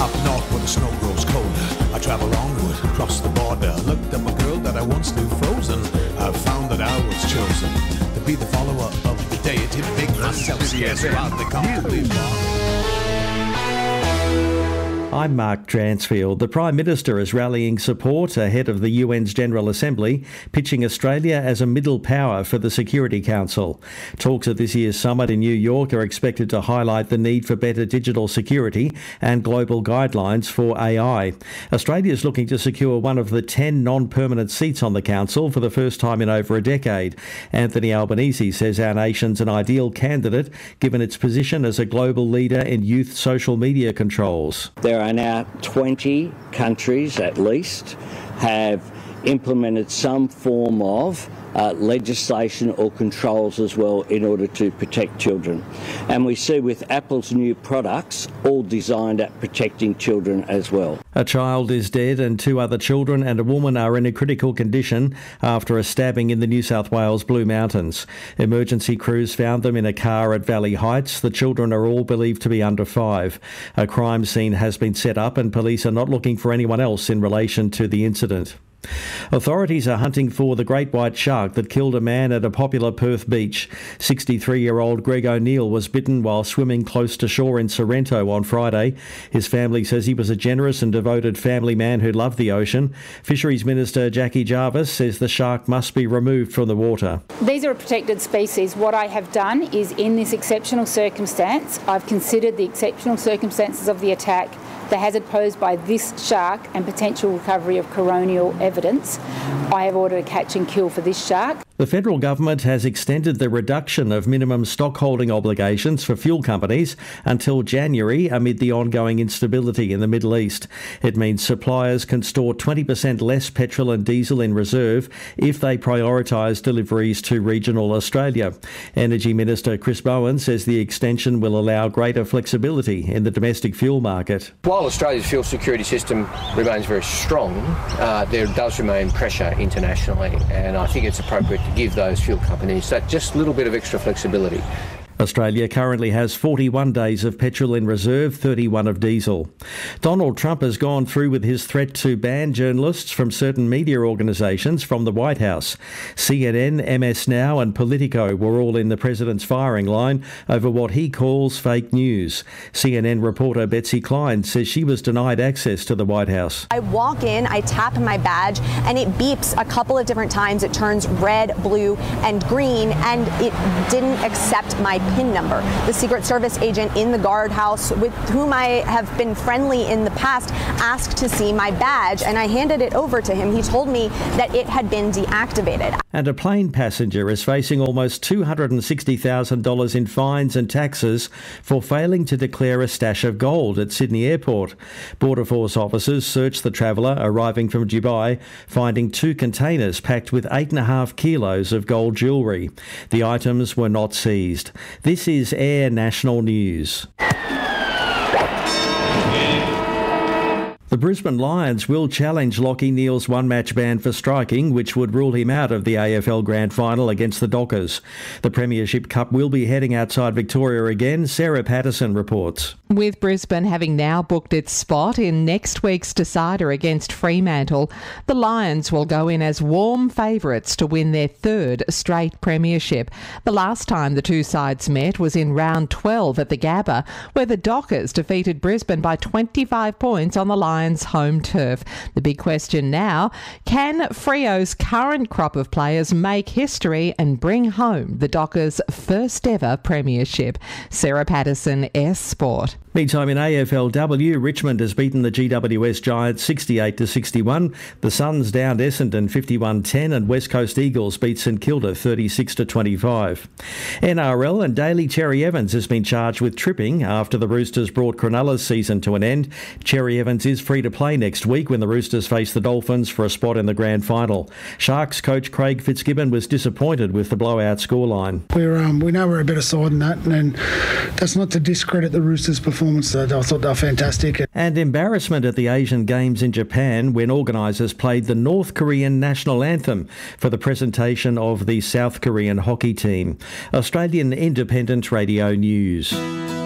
Up north where the snow grows colder, I travel onward across the border. Looked up a girl that I once knew frozen. I found that I was chosen to be the follower of the deity. Make myself scarce proudly comfortably born. I'm Mark Dransfield. The Prime Minister is rallying support ahead of the UN's General Assembly, pitching Australia as a middle power for the Security Council. Talks at this year's summit in New York are expected to highlight the need for better digital security and global guidelines for AI. Australia is looking to secure one of the 10 non-permanent seats on the Council for the first time in over a decade. Anthony Albanese says our nation's an ideal candidate given its position as a global leader in youth social media controls. There are now 20 countries at least have implemented some form of legislation or controls as well in order to protect children. And we see with Apple's new products all designed at protecting children as well. A child is dead and 2 other children and a woman are in a critical condition after a stabbing in the New South Wales Blue Mountains. Emergency crews found them in a car at Valley Heights. The children are all believed to be under 5. A crime scene has been set up and police are not looking for anyone else in relation to the incident. Authorities are hunting for the great white shark that killed a man at a popular Perth beach. 63-year-old Greg O'Neill was bitten while swimming close to shore in Sorrento on Friday. His family says he was a generous and devoted family man who loved the ocean. Fisheries Minister Jackie Jarvis says the shark must be removed from the water. These are a protected species. What I have done is, in this exceptional circumstance, I've considered the exceptional circumstances of the attack, the hazard posed by this shark and potential recovery of coronial evidence. I have ordered a catch and kill for this shark. The federal government has extended the reduction of minimum stockholding obligations for fuel companies until January amid the ongoing instability in the Middle East. It means suppliers can store 20% less petrol and diesel in reserve if they prioritise deliveries to regional Australia. Energy Minister Chris Bowen says the extension will allow greater flexibility in the domestic fuel market. While Australia's fuel security system remains very strong, there does remain pressure internationally, and I think it's appropriate to give those fuel companies that just little bit of extra flexibility. Australia currently has 41 days of petrol in reserve, 31 of diesel. Donald Trump has gone through with his threat to ban journalists from certain media organisations from the White House. CNN, MS Now and Politico were all in the president's firing line over what he calls fake news. CNN reporter Betsy Klein says she was denied access to the White House. I walk in, I tap my badge, and it beeps a couple of different times. It turns red, blue, and green, and it didn't accept my PIN number. The Secret Service agent in the guardhouse, with whom I have been friendly in the past, asked to see my badge, and I handed it over to him. He told me that it had been deactivated. And a plane passenger is facing almost $260,000 in fines and taxes for failing to declare a stash of gold at Sydney Airport. Border Force officers searched the traveller arriving from Dubai, finding 2 containers packed with 8.5 kilos of gold jewellery. The items were not seized. This is Air National News. The Brisbane Lions will challenge Lachie Neale's one-match ban for striking, which would rule him out of the AFL Grand Final against the Dockers. The Premiership Cup will be heading outside Victoria again. Sarah Patterson reports. With Brisbane having now booked its spot in next week's decider against Fremantle, the Lions will go in as warm favourites to win their 3rd straight premiership. The last time the two sides met was in round 12 at the Gabba, where the Dockers defeated Brisbane by 25 points on the Lions' home turf. The big question now, can Freo's current crop of players make history and bring home the Dockers' first ever premiership? Sarah Patterson, S Sport. Meantime, in AFLW, Richmond has beaten the GWS Giants 68-61. The Suns downed Essendon 51-10 and West Coast Eagles beat St Kilda 36-25. NRL and Daly Cherry Evans has been charged with tripping after the Roosters brought Cronulla's season to an end. Cherry Evans is free to play next week when the Roosters face the Dolphins for a spot in the grand final. Sharks coach Craig Fitzgibbon was disappointed with the blowout scoreline. We know we're a better side than that, and that's not to discredit the Roosters' performance. I thought they were fantastic. And embarrassment at the Asian Games in Japan when organisers played the North Korean national anthem for the presentation of the South Korean hockey team. Australian Independent Radio News.